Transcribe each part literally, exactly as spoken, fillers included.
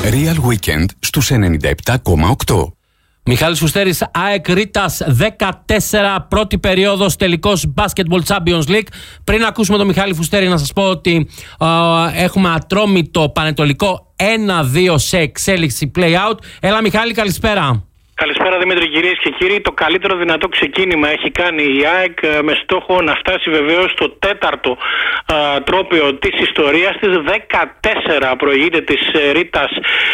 Real Weekend στους ενενήντα επτά κόμμα οκτώ. Μιχάλης Φουστέρης, ΑΕΚ Ρήτας δεκατέσσερα, πρώτη περίοδος, τελικός Basketball Champions League. Πριν ακούσουμε τον Μιχάλη Φουστέρη, να σας πω ότι ε, έχουμε Ατρόμητο Πανετολικό ένα δύο σε εξέλιξη play-out. Έλα Μιχάλη, καλησπέρα. Καλησπέρα Δημήτρη, κυρίες και κύριοι. Το καλύτερο δυνατό ξεκίνημα έχει κάνει η ΑΕΚ με στόχο να φτάσει βεβαίως στο τέταρτο α, τρόπαιο της ιστορίας της. δεκατέσσερα προηγείται της Ρήτας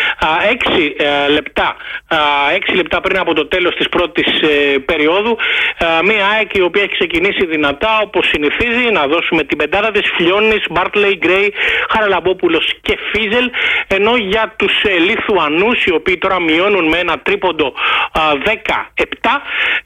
έξι λεπτά, έξι λεπτά πριν από το τέλος της πρώτης ε, περίοδου. Α, μια ΑΕΚ η οποία έχει ξεκινήσει δυνατά όπως συνηθίζει. Να δώσουμε την πεντάδα της: Φλιώνης, Μπάρτλεϊ, Γκρέι, Χαραλαμπόπουλος και Φίζελ. Ενώ για τους ε, Λιθουανούς, οι οποίοι τώρα μειώνουν με ένα τρίποντο δεκαεπτά,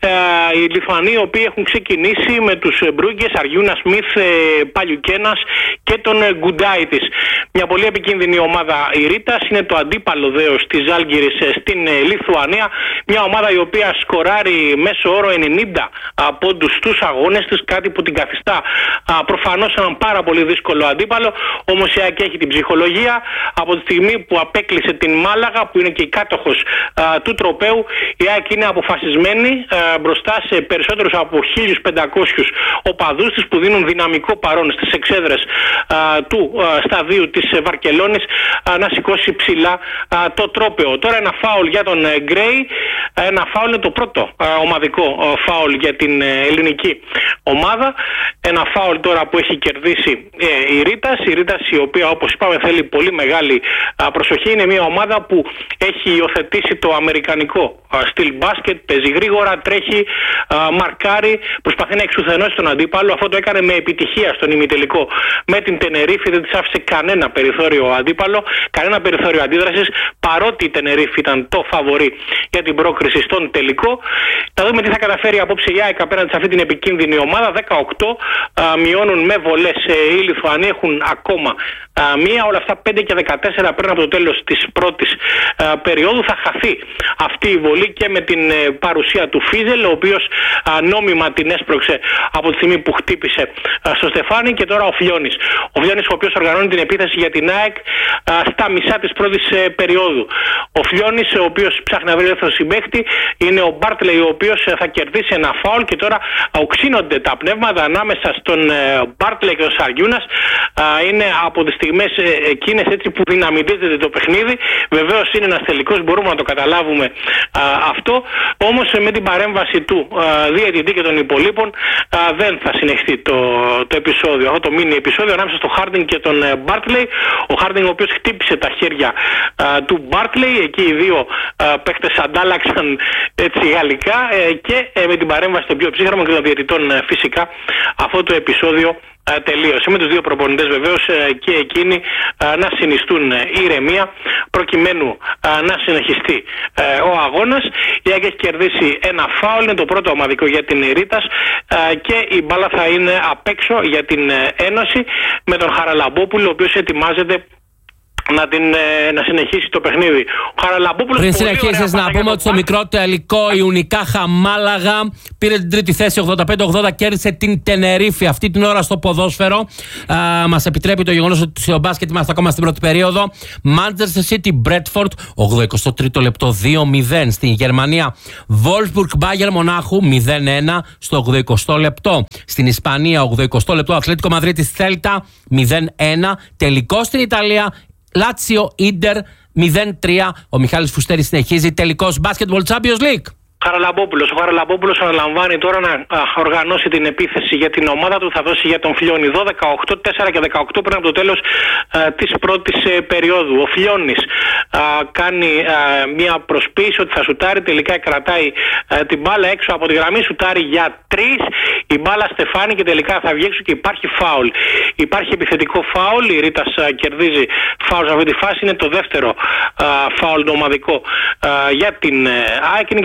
οι Λιθουανοί οι οποίοι έχουν ξεκινήσει με τους Μπρούγκες, Αργιούνα Σμιθ, Παλιουκένας και τον Γκουντάιτης. Μια πολύ επικίνδυνη ομάδα η Ρήτας, είναι το αντίπαλο δέος της Ζάλγκιρης στην Λιθουανία. Μια ομάδα η οποία σκοράρει μέσω όρο ενενήντα πόντους στους αγώνες της, κάτι που την καθιστά προφανώς έναν πάρα πολύ δύσκολο αντίπαλο. Όμως η ΑΕΚ έχει την ψυχολογία. Από τη στιγμή που απέκλεισε την Μάλαγα, που είναι και η κάτοχος του τροπαίου, η ΑΕΚ είναι αποφασισμένη ε, μπροστά σε περισσότερους από χίλιους πεντακόσιους οπαδούς της, που δίνουν δυναμικό παρόν στις εξέδρες ε, του ε, σταδίου της Βαρκελόνης, ε, να σηκώσει ψηλά ε, το τρόπαιο. Τώρα ένα φάουλ για τον ε, Γκρέι. Ένα φάουλ είναι το πρώτο ε, ομαδικό ε, φάουλ για την ε, ελληνική ομάδα. Ένα φάουλ τώρα που έχει κερδίσει ε, η Ρήτας. Η Ρήτας, η οποία όπως είπαμε θέλει πολύ μεγάλη ε, προσοχή. Είναι μια ομάδα που έχει υιοθετήσει το αμερικανικό στυλ μπάσκετ, παίζει γρήγορα, τρέχει, α, μαρκάρει, προσπαθεί να εξουθενώσει τον αντίπαλο. Αυτό το έκανε με επιτυχία στον ημιτελικό με την Τενερίφη, δεν της άφησε κανένα περιθώριο αντίπαλο, κανένα περιθώριο αντίδρασης, παρότι η Τενερίφη ήταν το φαβορί για την πρόκριση στον τελικό. Θα δούμε τι θα καταφέρει απόψε η ΑΕΚ απέναντι σε αυτή την επικίνδυνη ομάδα. δεκαοκτώ α, μειώνουν με βολές ε, οι Λιθουανοί, έχουν ακόμα α, μία, όλα αυτά πέντε και δεκατέσσερα πριν από το τέλος της πρώτης α, περίοδου. Θα χαθεί αυτή η βολή και με την ε, παρουσία του Φίζελ, ο οποίος α, νόμιμα την έσπρωξε από τη στιγμή που χτύπησε α, στο στεφάνι. Και τώρα ο Φλιώνης. Ο Φλιώνης, ο οποίος οργανώνει την επίθεση για την ΑΕΚ α, στα μισά της πρώτης ε, περίοδου. Ο Φλιώνης, ο οποίος ψάχνει να βρει δεύτερο συμπαίχτη, είναι ο Μπάρτλεϊ, ο οποίος ε, θα κερδίσει ένα φάουλ. Και τώρα οξύνονται τα πνεύματα ανάμεσα στον ε, Μπάρτλεϊ και τον Σαργιούνας. Είναι από τις στιγμές ε, εκείνες έτσι που δυναμητίζεται το παιχνίδι. Βεβαίως είναι ένας τελικός, μπορούμε να το καταλάβουμε α, αυτό. Όμως με την παρέμβαση του α, διαιτητή και των υπολείπων α, δεν θα συνεχιστεί το, το επεισόδιο, αυτό το μίνι επεισόδιο ανάμεσα στο Χάρντινγκ και τον Μπάρτλεϊ. Ο Χάρντινγκ, ο οποίος χτύπησε τα χέρια α, του Μπάρτλεϊ, εκεί οι δύο α, παίχτες αντάλλαξαν έτσι γαλλικά ε, και ε, με την παρέμβαση των πιο ψύχρεμων και των διαιτητών ε, φυσικά αυτό το επεισόδιο τελείωσε. Με τους δύο προπονητές βεβαίως και εκείνοι να συνιστούν ηρεμία προκειμένου να συνεχιστεί ο αγώνας. Η ΑΕΚ έχει κερδίσει ένα φάουλ, είναι το πρώτο ομαδικό για την Ρήτας και η μπάλα θα είναι απ' έξω για την Ένωση με τον Χαραλαμπόπουλο, ο οποίος ετοιμάζεται να, την, να συνεχίσει το παιχνίδι. Ο Χαραλαμπόπουλος. Πριν συνεχίσεις, να πούμε ότι στο μικρό τελικό η Ουνικάχα Μάλαγα πήρε την τρίτη θέση ογδόντα πέντε ογδόντα, κέρδισε την Τενερίφη αυτή την ώρα στο ποδόσφαιρο. Μας επιτρέπει το γεγονός ότι στο μπάσκετ είμαστε ακόμα στην πρώτη περίοδο. Manchester City Bradford, ογδοηκοστό τρίτο λεπτό, δύο μηδέν. Στην Γερμανία Wolfsburg Bayern Μονάχου μηδέν ένα στο ογδοηκοστό λεπτό. Στην Ισπανία ογδοηκοστό λεπτό Ατλέτικο Μαδρίτης Θέλτα μηδέν ένα. Τελικό στην Ιταλία Λάτσιο Ίντερ μηδέν τρία. Ο Μιχάλης Φουστέρης συνεχίζει. Τελικός Basketball Champions League. Χαραλαμπόπουλος. Ο Χαραλαμπόπουλος αναλαμβάνει τώρα να α, οργανώσει την επίθεση για την ομάδα του. Θα δώσει για τον Φλιώνη δώδεκα οκτώ, τέσσερα και δεκαοκτώ πριν από το τέλος α, της πρώτης ε, περίοδου. Ο Φλιώνης α, κάνει α, μια προσποίηση ότι θα σουτάρει. Τελικά κρατάει α, την μπάλα έξω από τη γραμμή. Σουτάρει για τρεις. Η μπάλα στεφάνει και τελικά θα βγει έξω και υπάρχει φάουλ. Υπάρχει επιθετικό φάουλ. Η Ρήτας α, κερδίζει φάουλ σε αυτή τη φάση. Είναι το δεύτερο α, φάουλ το ομαδικό α, για την ΑΕΚ. Είναι και το πρώτο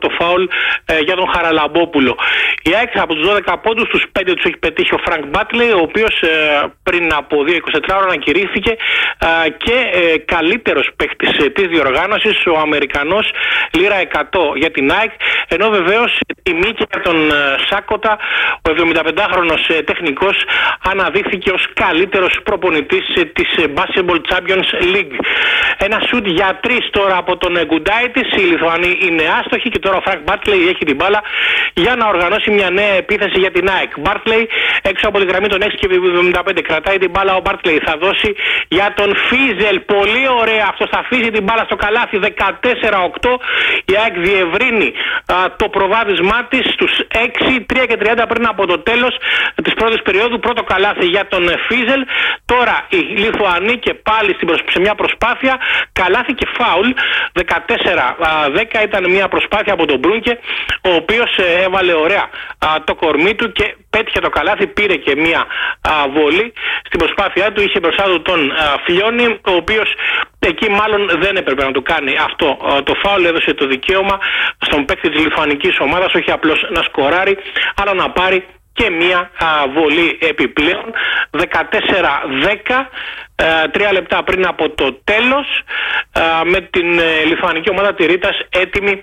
το φάουλ ε, για τον Χαραλαμπόπουλο. Η ΑΕΚ από τους δώδεκα πόντους, τους πέντε τους έχει πετύχει ο Φρανκ Μπάτλεϊ, ο οποίος ε, πριν από δύο είκοσι τέσσερις ώρα ανακηρύχθηκε ε, και ε, καλύτερος παίκτης ε, της διοργάνωσης, ο Αμερικανός, λίρα εκατό για την ΑΕΚ, ενώ βεβαίως τιμή και για τον ε, Σάκοτα, ο εβδομηνταπεντάχρονος ε, τεχνικός, αναδείχθηκε ως καλύτερος προπονητής ε, της ε, Basketball Champions League. Ένα σουτ για τρεις τώρα από τον Γκουντάιτης, οι Λιθουανοί είναι άστοχοι και τώρα ο Φρανκ Μπάτλεϊ έχει την μπάλα για να οργανώσει μια νέα επίθεση για την ΑΕΚ. Μπάρτλεϊ έξω από τη γραμμή των έξι και εβδομήντα πέντε, κρατάει την μπάλα ο Μπάρτλεϊ, θα δώσει για τον Φίζελ, πολύ ωραία, αυτός θα αφήσει την μπάλα στο καλάθι, δεκατέσσερα οκτώ, η ΑΕΚ διευρύνει α, το προβάδισμά της στους έξι, τρία και τριάντα πριν από το τέλος της πρώτης περίοδου, πρώτο καλάθι για τον Φίζελ. Τώρα οι Λιθουανοί και πάλι σε μια προσπάθεια, καλάθι και φάουλ, δεκατέσσερα δέκα ήταν μια προσπάθεια από τον Μπρούνκε, ο οποίος ε, έβαλε ωραία α, το κορμί του και πέτυχε το καλάθι, πήρε και μια α, βολή. Στην προσπάθειά του είχε μπροστά του τον α, Φλιόνι, ο οποίος εκεί μάλλον δεν έπρεπε να του κάνει αυτό α, το φάουλ, έδωσε το δικαίωμα στον παίκτη της λιθουανικής ομάδας όχι απλώς να σκοράρει, αλλά να πάρει και μία α, βολή επιπλέον. Δεκατέσσερα δέκα, ε, τρία λεπτά πριν από το τέλος, ε, με την ε, λιθουανική ομάδα τη Ρίτας έτοιμη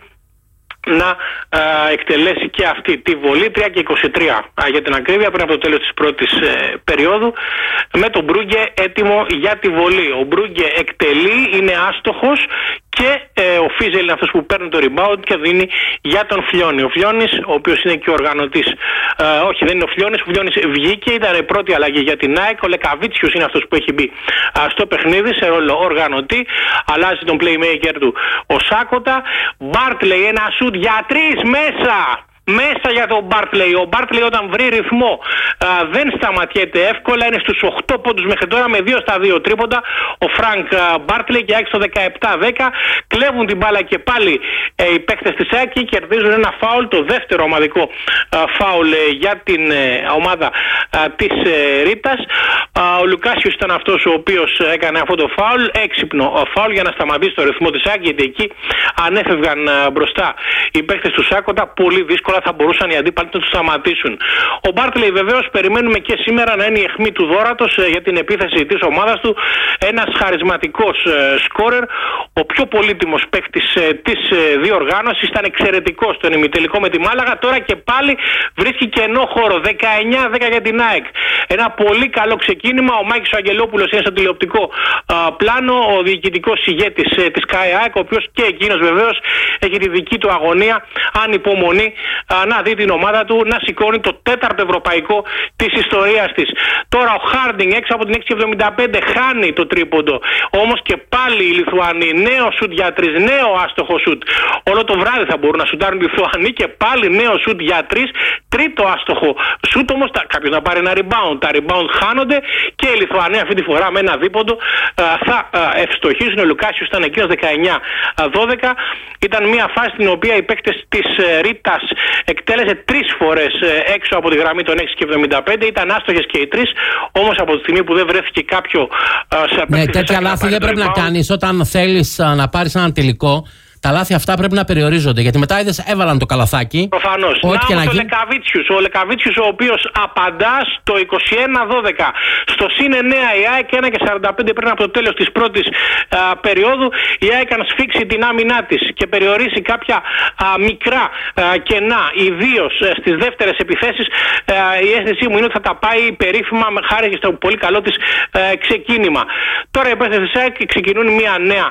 να ε, εκτελέσει και αυτή τη βολή. Τρία και είκοσι τρία ε, για την ακρίβεια, πριν από το τέλος της πρώτης ε, περίοδου, με τον Μπρούγκε έτοιμο για τη βολή. Ο Μπρούγκε εκτελεί, είναι άστοχος και ε, ο Φίζελ είναι αυτός που παίρνει το rebound και δίνει για τον Φλιόνι. Ο Φλιόνις, ο οποίος είναι και ο οργανωτής, ε, όχι δεν είναι ο Φλιόνις, ο Φλιόνις βγήκε, ήταν η πρώτη αλλαγή για την ΑΕΚ. Ο Λεκαβίτσιος είναι αυτός που έχει μπει α, στο παιχνίδι σε ρόλο οργανωτή, αλλάζει τον playmaker του ο Σάκοτα. Μπάρτλεϊ, ένα σουτ για τρεις μέσα! Μέσα για τον Μπάρτλεϊ. Ο Μπάρτλεϊ όταν βρει ρυθμό α, δεν σταματιέται εύκολα. Είναι στους οκτώ πόντους μέχρι τώρα με δύο στα δύο τρίποντα. Ο Φρανκ Μπάρτλεϊ και έξω δεκαεπτά δέκα. Κλέβουν την μπάλα και πάλι ε, οι παίκτες της ΑΕΚ και κερδίζουν ένα φάουλ, το δεύτερο ομαδικό α, φάουλ ε, για την ε, ομάδα α, της ε, Ρίτας. Α, ο Λουκάσιος ήταν αυτός ο οποίος έκανε αυτό το φάουλ. Έξυπνο α, φάουλ για να σταματήσει το ρυθμό της ΑΕΚ, γιατί εκεί αν έφευγαν α, μπροστά οι παίκτες του Σάκοτα, πολύ δύσκολα θα μπορούσαν οι αντίπαλοι να τους σταματήσουν. Ο Μπάρτλεϊ βεβαίως περιμένουμε και σήμερα να είναι η αιχμή του δώρατος ε, για την επίθεση της ομάδας του. Ένας χαρισματικός ε, σκόρερ, ο πιο πολύτιμος παίκτης ε, της ε, διοργάνωσης, ήταν εξαιρετικός στο ημιτελικό με τη Μάλαγα. Τώρα και πάλι βρίσκει κενό χώρο, δεκαεννιά δέκα για την ΑΕΚ. Ένα πολύ καλό ξεκίνημα. Ο Μάκης ο Αγγελόπουλος είναι στο τηλεοπτικό ε, πλάνο, ο διοικητικός ηγέτης ε, της ΚΑΕ ΑΕΚ, ο οποίος και εκείνος βεβαίως έχει τη δική του αγωνία, ανυπομονή να δει την ομάδα του να σηκώνει το τέταρτο ευρωπαϊκό της ιστορίας της. Τώρα ο Χάρντινγκ έξω από την έξι εβδομήντα πέντε χάνει το τρίποντο. Όμως και πάλι οι Λιθουανοί, νέο σουτ για τρεις, νέο άστοχο σουτ. Όλο το βράδυ θα μπορούν να σουτάρουν οι Λιθουανοί και πάλι νέο σουτ για τρεις, τρίτο άστοχο σουτ. Όμως κάποιος να πάρει ένα rebound. Τα rebound χάνονται και οι Λιθουανοί αυτή τη φορά με ένα δίποντο θα ευστοχήσουν. Ο Λουκάσιος ήταν εκείνος δεκαεννιά δώδεκα. Ήταν μια φάση στην οποία οι παίκτες της Ρίτας εκτέλεσε τρεις φορές έξω από τη γραμμή των έξι και εβδομήντα πέντε. Ήταν άστοχες και οι τρεις. Όμως από τη στιγμή που δεν βρέθηκε κάποιο σε ναι, τέτοια λάθη δεν πρέπει να κάνεις όταν θέλεις να πάρεις έναν τελικό. Τα λάθη αυτά πρέπει να περιορίζονται, γιατί μετά είδες έβαλαν το καλαθάκι. Προφανώς. Ό,τι να και όμως να ο γίνει. Λεκαβίτσιος, ο Λεκαβίτσιος ο οποίος απαντά στο είκοσι ένα δώδεκα. Στο συν εννέα η ΑΕΚ, ένα και σαράντα πέντε πριν από το τέλος της πρώτης α, περίοδου. Η ΑΕΚ αν σφίξει την άμυνά της και περιορίσει κάποια α, μικρά α, κενά, ιδίως στις δεύτερες επιθέσεις, α, η αίσθησή μου είναι ότι θα τα πάει περίφημα με χάρη και στο πολύ καλό της α, ξεκίνημα. Τώρα οι παίκτες της ΑΕΚ ξεκινούν μια νέα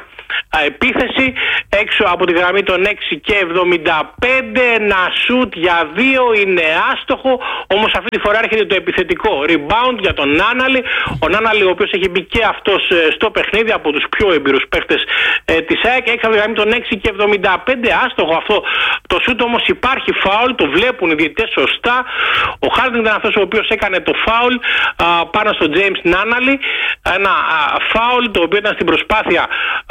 επίθεση έξω από τη γραμμή των έξι και εβδομήντα πέντε. Ένα σουτ για δύο, είναι άστοχο. Όμως αυτή τη φορά έρχεται το επιθετικό rebound για τον Νάναλη. Ο Νάναλη, ο οποίος έχει μπει και αυτός στο παιχνίδι, από τους πιο εμπειρούς παίχτες ε, της ΑΕΚ, έξω από τη γραμμή των έξι και εβδομήντα πέντε. Άστοχο αυτό το σουτ, όμως υπάρχει φάουλ, το βλέπουν οι διαιτητές σωστά. Ο Χάρντινγκ ήταν αυτός ο οποίος έκανε το φάουλ πάνω στον James Νάναλη. Ένα α, φάουλ το οποίο ήταν στην προσπάθεια α, του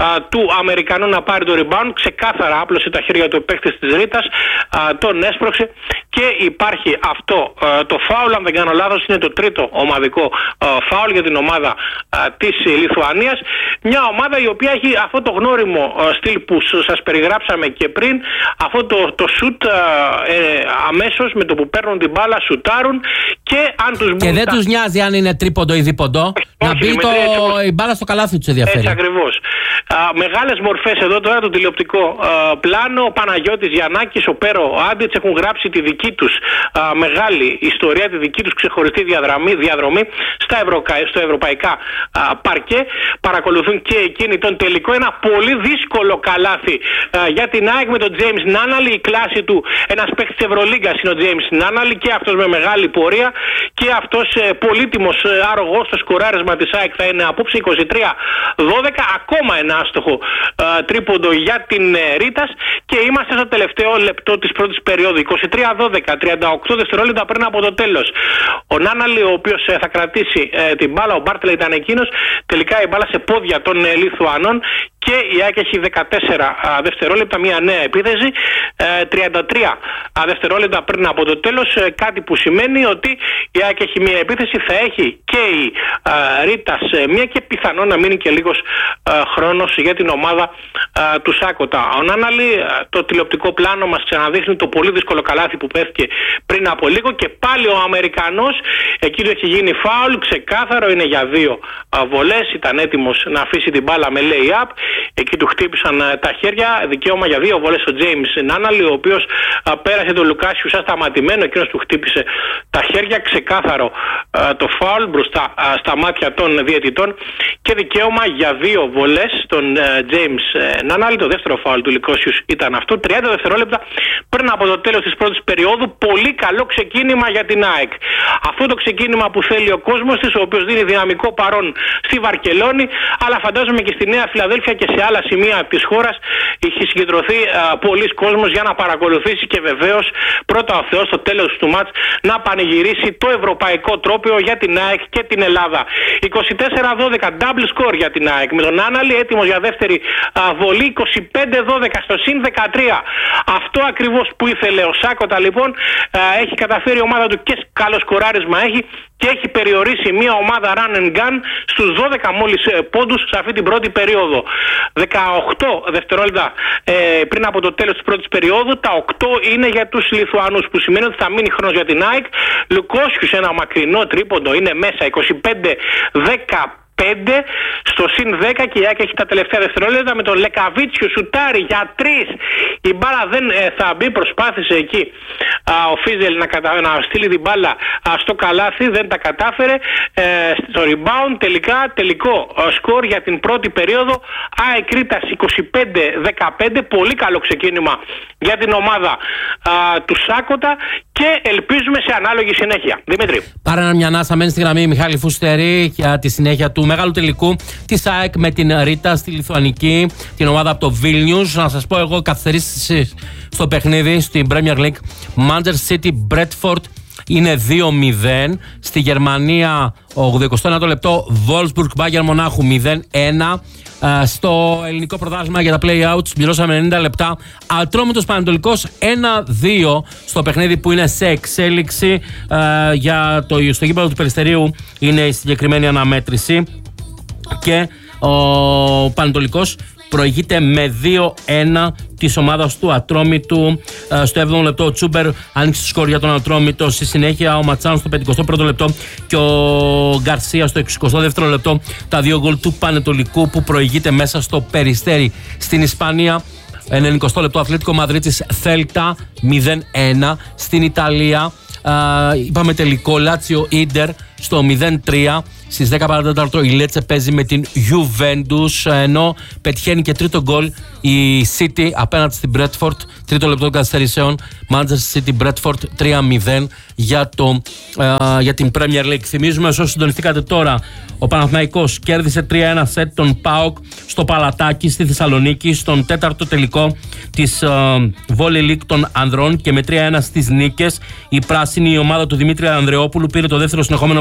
Αμερικανού να πάρει το rebound. Ξεκάθαρα άπλωσε τα χέρια του ο παίκτης της Ρήτας, τον έσπρωξε και υπάρχει αυτό το φάουλ. Αν δεν κάνω λάθος, είναι το τρίτο ομαδικό φάουλ για την ομάδα της Λιθουανίας. Μια ομάδα η οποία έχει αυτό το γνώριμο στυλ που σας περιγράψαμε και πριν, αυτό το, το σουτ ε, αμέσως με το που παίρνουν την μπάλα, σουτάρουν και αν τους Και δεν τα... τους νοιάζει αν είναι τρίποντο ή δίποντο. Να μπει το... η μπάλα στο καλάθι τους ενδιαφέρει. Έτσι ακριβώς. Α, μεγάλες μορφές εδώ τώρα το τηλεοπτικό α, πλάνο. Ο Παναγιώτης Γιαννάκης, ο Πέρο, ο Άντιτς έχουν γράψει τη δική τους α, μεγάλη ιστορία, τη δική τους ξεχωριστή διαδρομή, διαδρομή στα ευρωκα... στο ευρωπαϊκά α, παρκέ. Παρακολουθούν και εκείνη τον τελικό. Ένα πολύ δύσκολο καλάθι α, για την ΑΕΚ με τον James Νάναλι. Η κλάση του, ένας παίκτης της Ευρωλίγκας είναι ο James Νάναλι και αυτός με μεγάλη πορεία και αυτός ε, πολύτιμος ε, άρρωγος στο σκοράρισμα της ΑΕΚ θα είναι απόψε είκοσι τρία δώδεκα. Ακόμα ένα άστοχο ε, τρίποντο για την ε, Ρήτας και είμαστε στο τελευταίο λεπτό της πρώτης περίοδου. είκοσι τρία δώδεκα, τριάντα οκτώ δευτερόλεπτα πριν από το τέλος. Ο Νάναλι, ο οποίος ε, θα κρατήσει ε, την μπάλα, ο Μπάρτλε ήταν εκείνος, τελικά η μπάλα σε πόδια των ε, Λιθουανών και η ΑΕΚ έχει δεκατέσσερα δευτερόλεπτα, μια νέα επίθεση, τριάντα τρία δευτερόλεπτα πριν από το τέλος, κάτι που σημαίνει ότι η ΑΕΚ έχει μια επίθεση, θα έχει και η Ρήτας μια και πιθανόν να μείνει και λίγος χρόνος για την ομάδα του Σάκοτα. Ο Νάναλι, το τηλεοπτικό πλάνο μας ξαναδείχνει το πολύ δύσκολο καλάθι που πέφτει πριν από λίγο και πάλι ο Αμερικανός, εκεί του έχει γίνει φάουλ, ξεκάθαρο, είναι για δύο βολές, ήταν έτοιμος να αφήσει την μπάλα με lay-up. Εκεί του χτύπησαν τα χέρια, δικαίωμα για δύο βολές ο James Νάναλι, ο οποίος α, πέρασε τον Λουκάσιου σαν σταματημένο, εκείνος του χτύπησε τα χέρια, ξεκάθαρο α, το φάουλ μπροστά α, στα μάτια των διαιτητών και δικαίωμα για δύο βολές τον α, James Νάναλι. Το δεύτερο φάουλ του Λουκάσιου ήταν αυτό, τριάντα δευτερόλεπτα πριν από το τέλος της πρώτης περίοδου. Πολύ καλό ξεκίνημα για την ΑΕΚ. Αυτό το ξεκίνημα που θέλει ο κόσμος της, ο οποίος δίνει δυναμικό παρόν στη Βαρκελόνη, αλλά φαντάζομαι και στη Νέα Φιλαδέλφια και σε άλλα σημεία της χώρας έχει συγκεντρωθεί πολλοί κόσμος για να παρακολουθήσει και βεβαίως πρώτα ο Θεός στο τέλος του μάτς να πανηγυρίσει το ευρωπαϊκό τρόπαιο για την ΑΕΚ και την Ελλάδα. είκοσι τέσσερα δώδεκα double score για την ΑΕΚ με τον Άναλη έτοιμος για δεύτερη α, βολή, είκοσι πέντε δώδεκα στο συν δεκατρία. Αυτό ακριβώς που ήθελε ο Σάκοτα λοιπόν, α, έχει καταφέρει η ομάδα του και καλό σκοράρισμα έχει και έχει περιορίσει μια ομάδα run and gun στους δώδεκα μόλις πόντους σε αυτή την πρώτη περίοδο. δεκαοκτώ δευτερόλεπτα ε, πριν από το τέλος της πρώτης περίοδου, τα οκτώ είναι για τους Λιθουανούς, που σημαίνει ότι θα μείνει χρόνος για την ΑΕΚ. Λουκόσιους ένα μακρινό τρίποντο, είναι μέσα, είκοσι πέντε δέκα. Στο συν δέκα και η ΑΕΚ έχει τα τελευταία δευτερόλεπτα με τον Λεκαβίτσιο σουτάρει για τρεις. Η μπάλα δεν ε, θα μπει, προσπάθησε εκεί α, ο Φίζελ να, κατα... να στείλει την μπάλα α, στο καλάθι, δεν τα κατάφερε. Ε, στο rebound τελικά τελικό α, σκορ για την πρώτη περίοδο, ΑΕΚ Ρήτας είκοσι πέντε δεκαπέντε. Πολύ καλό ξεκίνημα για την ομάδα α, του Σάκοτα και ελπίζουμε σε ανάλογη συνέχεια. Δημήτρη. Πάρε μια ανάσα, μένει στη γραμμή Μιχάλη Φούστερη για τη συνέχεια του μεγάλου τελικού της ΑΕΚ με την Ρίτα στη Λιθουανική, την ομάδα από το Βίλνιους. Να σας πω εγώ καθυστερήσεις στο παιχνίδι στην Premier League. Manchester City Bradford είναι δύο μηδέν. Στη Γερμανία ογδοηκοστό ένατο λεπτό Wolfsburg Bayern Μονάχου μηδέν ένα. Στο ελληνικό πρωτάθλημα για τα play-outs πληρώσαμε ενενήντα λεπτά. Ατρόμητος Πανατολικός ένα δύο στο παιχνίδι που είναι σε εξέλιξη. Για το, στο γήπεδο του Περιστερίου είναι η συγκεκριμένη αναμέτρηση και ο Πανατολικός προηγείται με δύο ένα της ομάδας του Ατρόμητου. Στο έβδομο λεπτό ο Τσούμπερ άνοιξε το σκορ για τον Ατρόμητο. Στη συνέχεια ο Ματσάν στο πενηκοστό πρώτο λεπτό και ο Γκαρσία στο εξηκοστό δεύτερο λεπτό. Τα δύο γκολ του Πανετολικού που προηγείται μέσα στο Περιστέρι. Στην Ισπανία ενενηκοστό λεπτό Αθλέτικο Μαδρίτης Θέλτα μηδέν ένα. Στην Ιταλία Uh, είπαμε τελικό Λάτσιο Ίντερ στο μηδέν τρία. Στις δέκα παρά τέταρτο η Λέτσε παίζει με την Juventus, ενώ πετυχαίνει και τρίτο γκολ η City απέναντι στην Bradford. Τρίτο λεπτό των καθυστερήσεων, Manchester City Bradford τρία μηδέν για, το, uh, για την Premier League. Θυμίζουμε όσοι συντονιστήκατε τώρα, ο Παναθηναϊκός κέρδισε τρία ένα σετ τον ΠΑΟΚ στο Παλατάκι στη Θεσσαλονίκη στον τέταρτο τελικό της uh, Volley League των ανδρών και με τρία ένα στις νίκες η πράσινη η ομάδα του Δημήτρη Ανδρεόπουλου πήρε το δεύτερο συνεχόμενο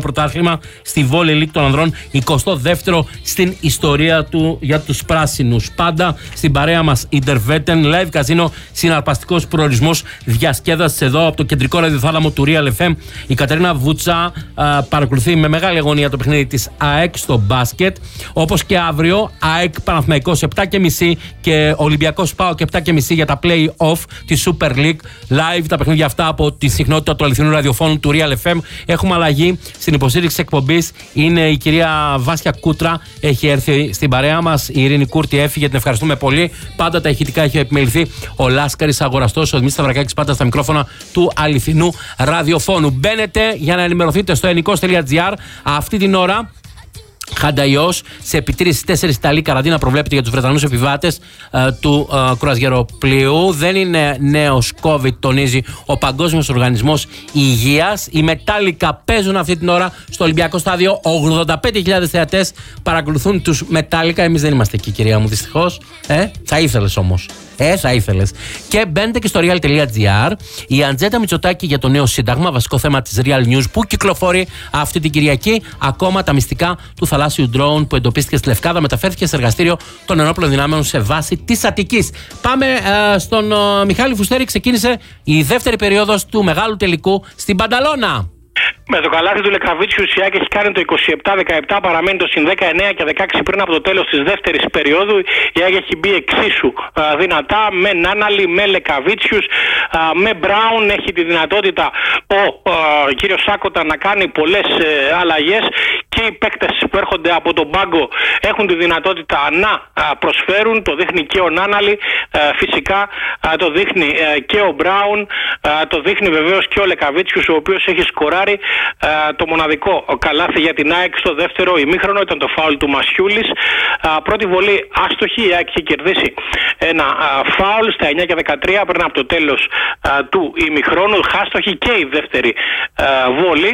πρωτάθλημα στη Volley League των ανδρών, εικοστό δεύτερο στην ιστορία του για τους πράσινους. Πάντα στην παρέα μας Interveten, live καζίνο, συναρπαστικός προορισμός διασκέδασης εδώ από το κεντρικό ραδιοθάλαμο του Real εφ εμ. Η Κατερίνα Βούτσα α, παρακολουθεί με μεγάλη αγωνία το παιχνίδι της ΑΕΚ στο μπάσκετ. Όπως και αύριο, ΑΕΚ Παναθηναϊκός επτά και μισή και Ολυμπιακός ΠΑΟΚ επτά και μισή για τα play-off της Super League. Live τα παιχνίδια αυτά από τη συχνότητα του αληθινού ραδιοφώνου του Real εφ εμ. Έχουμε αλλαγή στην υποστήριξη εκπομπής. Είναι η κυρία Βάσια Κούτρα, έχει έρθει στην παρέα μας. Η Ειρήνη Κούρτη έφυγε, την ευχαριστούμε πολύ. Πάντα τα ηχητικά έχει επιμεληθεί ο Λάσκαρης Αγοραστός, ο Δημήτρης Σταυρακάκης, πάντα στα μικρόφωνα του αληθινού ραδιοφώνου. Μπαίνετε για να ενημερωθείτε στο ενικός τελεία τζι άρ. Αυτή την ώρα χανταϊός, σε επιτήρηση τέσσερις Ιταλοί, καραντίνα προβλέπεται για τους Βρετανούς επιβάτες ε, του ε, κρουαζιεροπλοίου. Δεν είναι νέος COVID, τονίζει ο Παγκόσμιος Οργανισμός Υγείας. Οι Μετάλλικα παίζουν αυτή την ώρα στο Ολυμπιακό Στάδιο. ογδόντα πέντε χιλιάδες θεατές παρακολουθούν τους Μετάλλικα. Εμείς δεν είμαστε εκεί, κυρία μου, δυστυχώς. Ε, θα ήθελες όμως. Ε, θα ήθελες. Και μπαίνετε και στο real τελεία τζι άρ. Η Αντζέτα Μητσοτάκη για το νέο σύνταγμα, βασικό θέμα της Real News που κυκλοφορεί αυτή την Κυριακή. Ακόμα τα μυστικά του θαλάσσιου ντρόουν που εντοπίστηκε στη Λευκάδα μεταφέρθηκε σε εργαστήριο των ενόπλων δυνάμεων σε βάση της Αττικής. Πάμε ε, στον ε, Μιχάλη Φουστέρη. Ξεκίνησε η δεύτερη περίοδος του μεγάλου τελικού στην Μπανταλώνα. Με το καλάθι του Λεκαβίτσιου η ΑΕΚ έχει κάνει το είκοσι επτά δεκαεπτά, παραμένει το συν δεκαεννέα και δεκαέξι πριν από το τέλος της δεύτερης περίοδου. Η ΑΕΚ έχει μπει εξίσου α, δυνατά με Νάναλι, με Λεκαβίτσιους, α, με Μπράουν. Έχει τη δυνατότητα ο α, κύριος Σάκοτα να κάνει πολλές ε, αλλαγές και οι παίκτες που έρχονται από τον πάγκο έχουν τη δυνατότητα να α, προσφέρουν. Το δείχνει και ο Νάναλι, α, φυσικά α, το δείχνει α, και ο Μπράουν, α, το δείχνει βεβαίως και ο Λεκαβίτσιους, ο οποίος έχει σκοράρει το μοναδικό καλάθι για την ΑΕΚ στο δεύτερο ημίχρονο. Ήταν το φάουλ του Μασιούλης. Πρώτη βολή άστοχη. Η ΑΕΚ είχε κερδίσει ένα φάουλ στα εννιά και δεκατρία πριν από το τέλος του ημιχρόνου. Χάστοχη και η δεύτερη βολή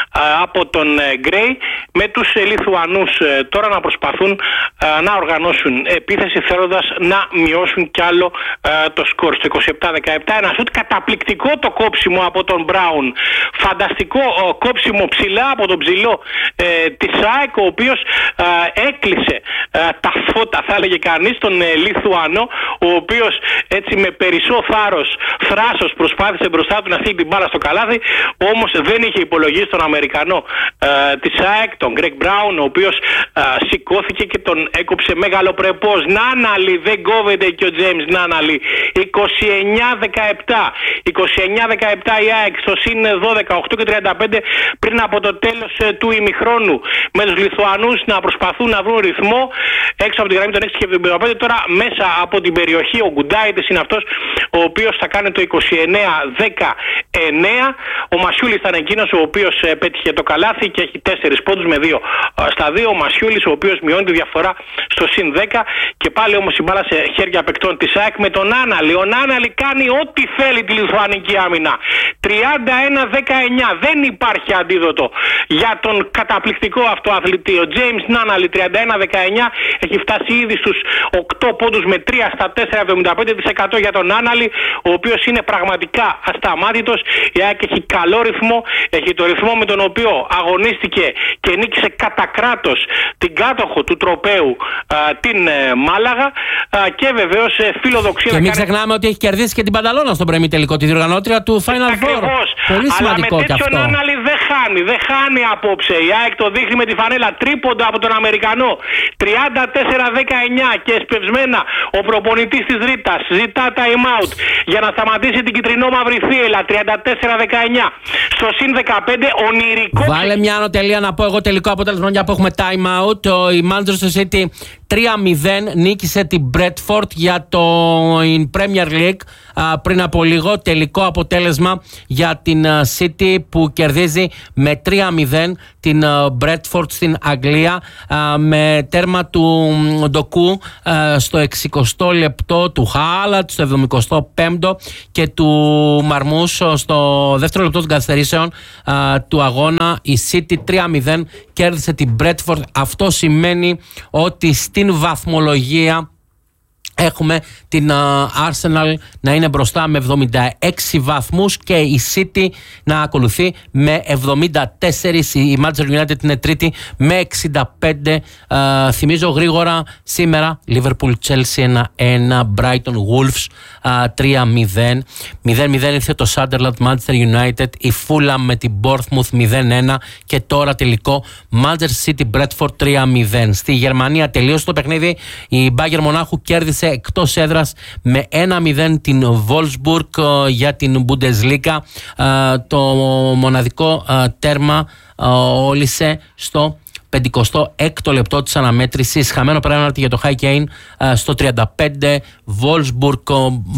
από τον Γκρέι, με τους Λιθουανούς τώρα να προσπαθούν να οργανώσουν επίθεση θέλοντας να μειώσουν κι άλλο το σκορ στο είκοσι επτά δεκαεπτά. Ένα σουτ καταπληκτικό το κόψιμο από τον Μπράουν. Φανταστικό κόψιμο ψηλά από τον ψηλό ε, της ΑΕΚ, ο οποίος ε, έκλεισε ε, τα φώτα, θα έλεγε κανείς, τον ε, Λιθουανό, ο οποίος έτσι με περισσό θάρρος, θράσος προσπάθησε μπροστά του να στείλει την μπάλα στο καλάθι, όμως δεν είχε υπολογίσει τον Αμερικανό ε, της ΑΕΚ, τον Γκρέγκ Μπράουν, ο οποίος ε, σηκώθηκε και τον έκοψε μεγαλοπρεπώς. Νάναλι, δεν κόβεται και ο Τζέιμς Νάναλι. είκοσι εννιά δεκαεπτά. είκοσι εννιά δεκαεπτά η ΑΕΚ στο συν δώδεκα, οκτώ και τριάντα πέντε πριν από το τέλος ε, του ημιχρόνου, με τους Λιθουανούς να προσπαθούν να βρουν ρυθμό έξω από τη γραμμή των έξι και εβδομήντα πέντε. Τώρα μέσα από την περιοχή ο Γκουντάιτης είναι αυτός ο οποίος θα κάνει το είκοσι εννέα δεκαεννέα. Ο Μασιούλης ήταν εκείνος ο οποίος ε, πέτυχε το καλάθι και έχει τέσσερις πόντους με δύο ε, στα δύο. Ο Μασιούλης ο οποίος μειώνει τη διαφορά στο συν δέκα, και πάλι όμως η μπάλα σε χέρια παικτών της ΑΕΚ με τον Νάναλι. Ο Νάναλι κάνει ό,τι θέλει τη λιθουανική άμυνα. τριάντα ένα δεκαεννέα. Δεν υπάρχει αντίδοτο για τον καταπληκτικό αυτό αθλητή. Ο James Νάναλι, τριάντα ένα δεκαεννέα, έχει φτάσει ήδη στους οκτώ πόντους με τρία στα τέσσερα, εβδομήντα πέντε τοις εκατό για τον Νάναλι, ο οποίος είναι πραγματικά ασταμάτητος. Η ΑΕΚ έχει καλό ρυθμό, έχει το ρυθμό με τον οποίο αγωνίστηκε και νίκησε κατά κράτος την κάτοχο του τροπαίου α, την ε, Μάλαγα, α, και βεβαίως ε, φιλοδοξία. Και μην κάνει... ξεχνάμε ότι έχει κερδίσει και την Μπανταλώνα στον πρέμι τελικό, τη διοργανώτρια του Final Four. Πολύ σημαντικό και αυτό. Ο Νάναλι δεν χάνει, δεν χάνει απόψε. Η ΑΕΚ το δείχνει με τη φανέλα, τρίποντα από τον Αμερικανό. τριάντα τέσσερα δεκαεννέα και εσπευσμένα ο προπονητής της Ρήτας ζητά time out για να σταματήσει την κυτρινό-μαύρη θύελα. τριάντα τέσσερα δεκαεννέα. Στο συν δεκαπέντε ονειρικό. Βάλε μια ανωτελεία να πω εγώ τελικό αποτέλεσμα, για που έχουμε time out. Η Manchester City τρία μηδέν νίκησε την Bradford για το Premier League πριν από λίγο. Τελικό αποτέλεσμα για την City που κερδίζει με τρία μηδέν την Bradford στην Αγγλία, με τέρμα του Ντοκού στο εξηκοστό λεπτό, του Χάλατ στο εβδομηκοστό πέμπτο και του Μαρμούς στο δεύτερο λεπτό των καθυστερήσεων του αγώνα. Η City τρία μηδέν κέρδισε την Bradford. Αυτό σημαίνει ότι στην βαθμολογία Έχουμε την uh, Arsenal να είναι μπροστά με εβδομήντα έξι βαθμούς και η City να ακολουθεί με εβδομήντα τέσσερα. Η Manchester United είναι τρίτη με εξήντα πέντε. Uh, θυμίζω γρήγορα σήμερα Liverpool Chelsea ένα ένα, Brighton Wolves uh, τρία μηδέν. μηδέν μηδέν ήρθε το Sunderland Manchester United, η Fulham με την Bournemouth μηδέν ένα και τώρα τελικό Manchester City Bradford τρία μηδέν. Στη Γερμανία τελείωσε το παιχνίδι. Η Bayern Μονάχου κέρδισε εκτός έδρας με ένα μηδέν την Wolfsburg για την Bundesliga. Το μοναδικό τέρμα όλησε στο πενηκοστό έκτο λεπτό της αναμέτρησης. Χαμένο πέναλτι για το Harry Kane στο τριάντα πέντε. Wolfsburg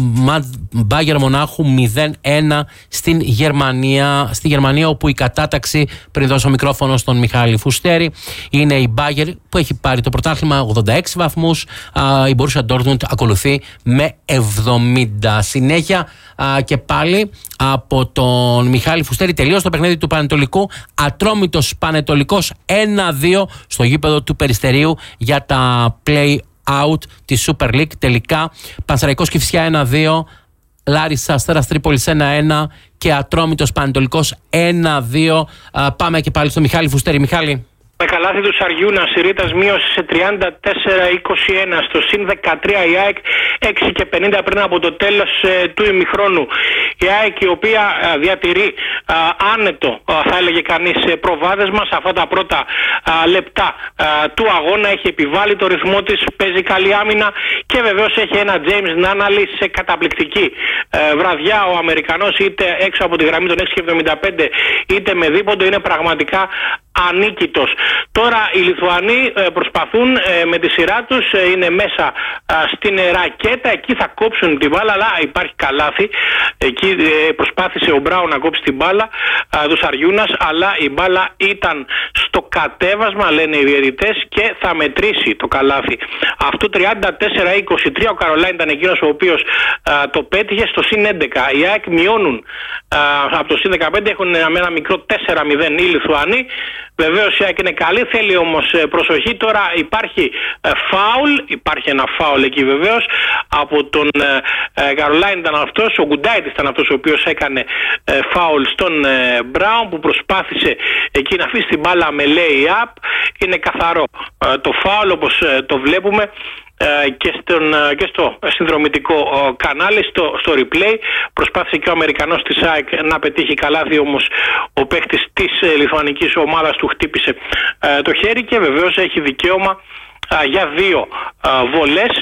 Bayern Μονάχου μηδέν ένα στην Γερμανία, στη Γερμανία, όπου η κατάταξη, πριν δώσω μικρόφωνο στον Μιχάλη Φουστέρη, είναι η Bayern που έχει πάρει το πρωτάθλημα ογδόντα έξι βαθμούς. Η Borussia Dortmund ακολουθεί με εβδομήντα. Συνέχεια και πάλι από τον Μιχάλη Φουστέρη τελείωσε το παιχνίδι του Πανετολικού. Ατρόμητος Πανετολικός ένα δύο στο γήπεδο του Περιστερίου για τα play-out της Super League. Τελικά Πανσεραϊκός Κηφισιά ένα δύο, Λάρισα Αστέρας Τρίπολης ένα ένα και Ατρόμητος Πανετολικός ένα δύο. Πάμε και πάλι στο Μιχάλη Φουστέρη. Μιχάλη. Με καλάθι του Σαριούνα, η Ρήτας μείωσε σε τριάντα τέσσερα είκοσι ένα. Στο συν δεκατρία η ΑΕΚ, έξι και πενήντα πριν από το τέλος ε, του ημιχρόνου. Η ΑΕΚ, η οποία ε, διατηρεί ε, άνετο, ε, θα έλεγε κανείς, ε, προβάδισμα σε αυτά τα πρώτα ε, λεπτά ε, του αγώνα. Έχει επιβάλει το ρυθμό της, παίζει καλή άμυνα και βεβαίως έχει ένα James Νάναλη σε καταπληκτική ε, βραδιά. Ο Αμερικανός, είτε έξω από τη γραμμή των έξι και εβδομήντα πέντε είτε με δίποντο, είναι πραγματικά ανίκητος. Τώρα οι Λιθουανοί προσπαθούν με τη σειρά τους, είναι μέσα στην ρακέτα, εκεί θα κόψουν την μπάλα, αλλά υπάρχει καλάθι. Εκεί προσπάθησε ο Μπράουν να κόψει την μπάλα του Σαριούνας, αλλά η μπάλα ήταν στο κατέβασμα, λένε οι διαιτητές, και θα μετρήσει το καλάθι. Αυτό τριάντα τέσσερα είκοσι τρία. Ο Καρολάιν ήταν εκείνος ο οποίος το πέτυχε στο συν έντεκα. Οι ΑΕΚ μειώνουν από το συν δεκαπέντε, έχουν ένα μικρό τέσσερα μηδέν οι Λιθουανοί. Βεβαίως η ΑΕΚ είναι καλή, θέλει όμως προσοχή. Τώρα υπάρχει φάουλ, υπάρχει ένα φάουλ εκεί βεβαίως από τον Καρολάιν, ήταν αυτός, ο Γκουντάιτης ήταν αυτός ο οποίος έκανε φάουλ στον Μπράουν, που προσπάθησε εκεί να αφήσει την μπάλα με lay-up. Είναι καθαρό το φάουλ, όπως το βλέπουμε και, στον, και στο συνδρομητικό κανάλι, στο, στο replay. Προσπάθησε και ο Αμερικανός της ΑΕΚ να πετύχει καλάθι, όμως ο παίχτης της λιθουανικής ομάδας του χτύπησε το χέρι και βεβαίως έχει δικαίωμα για δύο βολές,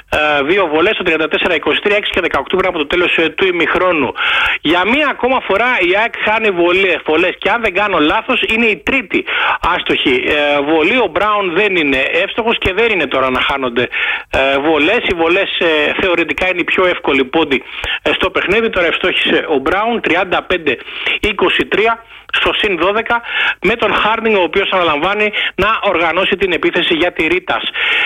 δύο βολές στο τριάντα τέσσερα είκοσι τρία, έξι και δεκαοκτώ πριν από το τέλος του ημιχρόνου. Για μία ακόμα φορά η ΑΕΚ χάνει βολές και αν δεν κάνω λάθος είναι η τρίτη άστοχη βολή. Ο Μπράουν δεν είναι εύστοχος και δεν είναι τώρα να χάνονται βολές. Οι βολές θεωρητικά είναι η πιο εύκολη πόντη στο παιχνίδι. Τώρα ευστόχησε ο Μπράουν τριάντα πέντε είκοσι τρία στο συν δώδεκα, με τον Χάρντινγκ, ο οποίος αναλαμβάνει να οργανώσει την επίθεση για τη Ρήτας.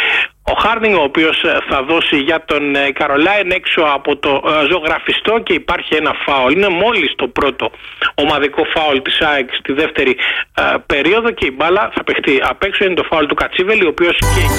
Ο Χάρντινγκ, ο οποίος θα δώσει για τον Καρολάιν έξω από το ζωγραφιστό, και υπάρχει ένα φάουλ. Είναι μόλις το πρώτο ομαδικό φάουλ της ΑΕΚ στη δεύτερη περίοδο και η μπάλα θα παιχτεί απ' έξω. Είναι το φάουλ του Κατσίβελη, ο οποίος και